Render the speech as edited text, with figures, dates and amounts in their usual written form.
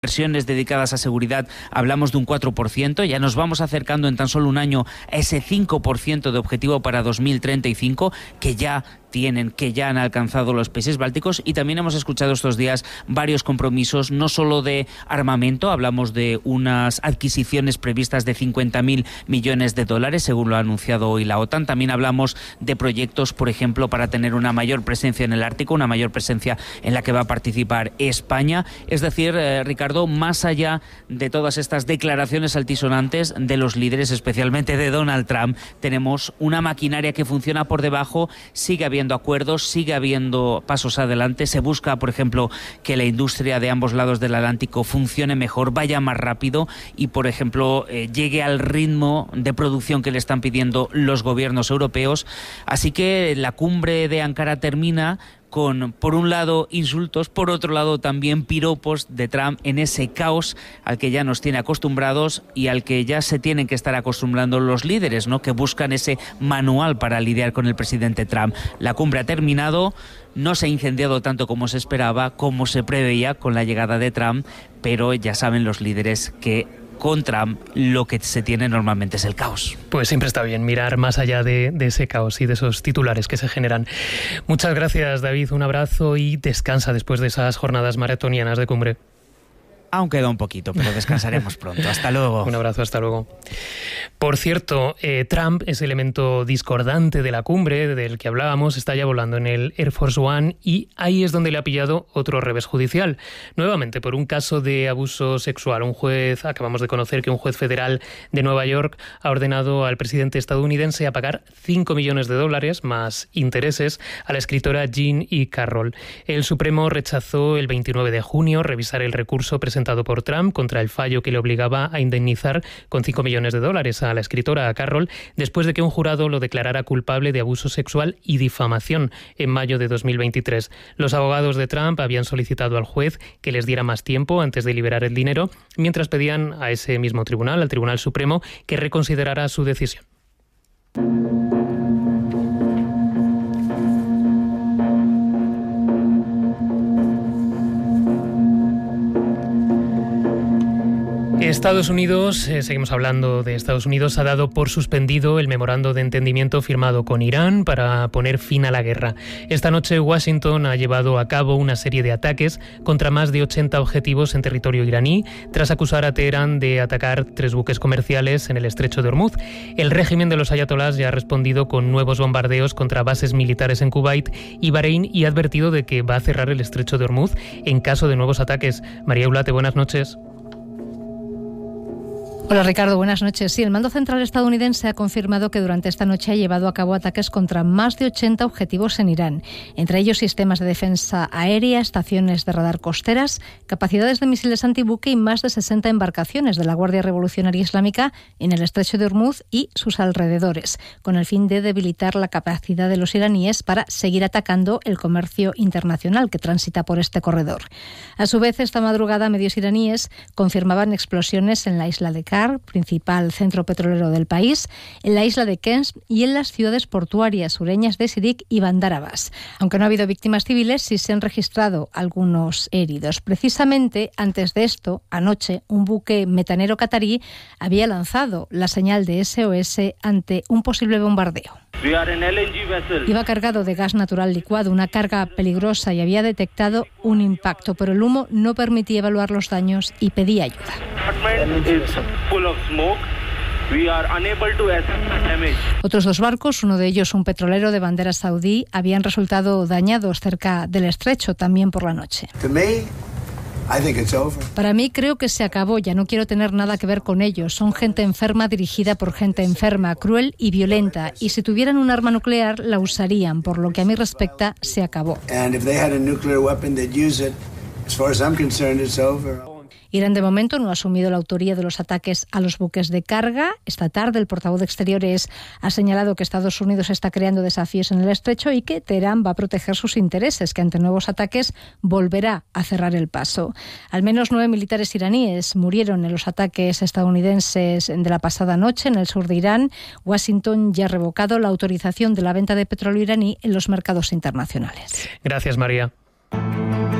inversiones dedicadas a seguridad hablamos de un 4%, ya nos vamos acercando en tan solo un año a ese 5% de objetivo para 2035 que ya han alcanzado los países bálticos, y también hemos escuchado estos días varios compromisos, no solo de armamento, hablamos de unas adquisiciones previstas de 50.000 millones de dólares, según lo ha anunciado hoy la OTAN. También hablamos de proyectos, por ejemplo, para tener una mayor presencia en el Ártico, una mayor presencia en la que va a participar España. Es decir, Ricardo, más allá de todas estas declaraciones altisonantes de los líderes, especialmente de Donald Trump, tenemos una maquinaria que funciona por debajo, sigue habiendo acuerdos, sigue habiendo pasos adelante, se busca, por ejemplo, que la industria de ambos lados del Atlántico funcione mejor, vaya más rápido y, por ejemplo, llegue al ritmo de producción que le están pidiendo los gobiernos europeos. Así que la cumbre de Ankara termina con, por un lado, insultos, por otro lado también piropos de Trump en ese caos al que ya nos tiene acostumbrados y al que ya se tienen que estar acostumbrando los líderes, ¿no?, que buscan ese manual para lidiar con el presidente Trump. La cumbre ha terminado, no se ha incendiado tanto como se esperaba, como se preveía con la llegada de Trump, pero ya saben los líderes que con Trump lo que se tiene normalmente es el caos. Pues siempre está bien mirar más allá de ese caos y de esos titulares que se generan. Muchas gracias, David, un abrazo y descansa después de esas jornadas maratonianas de cumbre. Aún queda un poquito, pero descansaremos pronto. Hasta luego. Un abrazo, hasta luego. Por cierto, Trump, ese elemento discordante de la cumbre del que hablábamos, está ya volando en el Air Force One y ahí es donde le ha pillado otro revés judicial. Nuevamente, por un caso de abuso sexual. Acabamos de conocer que un juez federal de Nueva York ha ordenado al presidente estadounidense a pagar $5 millones más intereses a la escritora Jean E. Carroll. El Supremo rechazó el 29 de junio revisar el recurso presentado por Trump contra el fallo que le obligaba a indemnizar con $5 millones a la escritora, a Carroll, después de que un jurado lo declarara culpable de abuso sexual y difamación en mayo de 2023. Los abogados de Trump habían solicitado al juez que les diera más tiempo antes de liberar el dinero, mientras pedían a ese mismo tribunal, al Tribunal Supremo, que reconsiderara su decisión. Estados Unidos, seguimos hablando de Estados Unidos, ha dado por suspendido el memorando de entendimiento firmado con Irán para poner fin a la guerra. Esta noche Washington ha llevado a cabo una serie de ataques contra más de 80 objetivos en territorio iraní, tras acusar a Teherán de atacar 3 buques comerciales en el estrecho de Hormuz. El régimen de los ayatolás ya ha respondido con nuevos bombardeos contra bases militares en Kuwait y Bahrein y ha advertido de que va a cerrar el estrecho de Hormuz en caso de nuevos ataques. María Eulate, buenas noches. Hola Ricardo, buenas noches. Sí, el mando central estadounidense ha confirmado que durante esta noche ha llevado a cabo ataques contra más de 80 objetivos en Irán, entre ellos sistemas de defensa aérea, estaciones de radar costeras, capacidades de misiles antibuque y más de 60 embarcaciones de la Guardia Revolucionaria Islámica en el estrecho de Hormuz y sus alrededores, con el fin de debilitar la capacidad de los iraníes para seguir atacando el comercio internacional que transita por este corredor. A su vez, esta madrugada medios iraníes confirmaban explosiones en la isla de Kar, principal centro petrolero del país, en la isla de Kens y en las ciudades portuarias sureñas de Sirik y Bandar Abbas. Aunque no ha habido víctimas civiles, sí se han registrado algunos heridos. Precisamente antes de esto, anoche, un buque metanero catarí había lanzado la señal de SOS ante un posible bombardeo. Iba cargado de gas natural licuado, una carga peligrosa, y había detectado un impacto, pero el humo no permitía evaluar los daños y pedía ayuda. Otros 2 barcos, uno de ellos un petrolero de bandera saudí, habían resultado dañados cerca del estrecho también por la noche. Para mí creo que se acabó, ya no quiero tener nada que ver con ellos. Son gente enferma dirigida por gente enferma, cruel y violenta, y si tuvieran un arma nuclear la usarían. Por lo que a mí respecta, se acabó. Irán de momento no ha asumido la autoría de los ataques a los buques de carga. Esta tarde el portavoz de Exteriores ha señalado que Estados Unidos está creando desafíos en el estrecho y que Teherán va a proteger sus intereses, que ante nuevos ataques volverá a cerrar el paso. Al menos 9 militares iraníes murieron en los ataques estadounidenses de la pasada noche en el sur de Irán. Washington ya ha revocado la autorización de la venta de petróleo iraní en los mercados internacionales. Gracias, María.